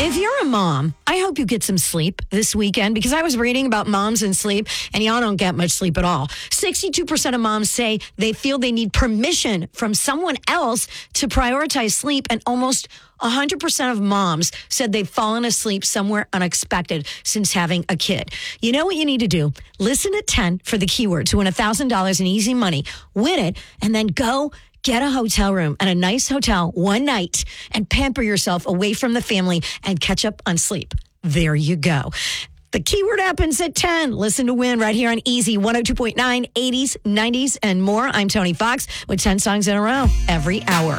If you're a mom, I hope you get some sleep this weekend because I was reading about moms and sleep, and y'all don't get much sleep at all. 62% of moms say they feel they need permission from someone else to prioritize sleep, and almost 100% of moms said they've fallen asleep somewhere unexpected since having a kid. You know what you need to do? Listen at 10 for the keyword to win $1,000 in easy money. Win it, and then go get a hotel room at a nice hotel one night and pamper yourself away from the family and catch up on sleep. There you go. The keyword happens at 10. Listen to win right here on Easy 102.9, 80s, 90s, and more. I'm Tony Fox with 10 songs in a row every hour.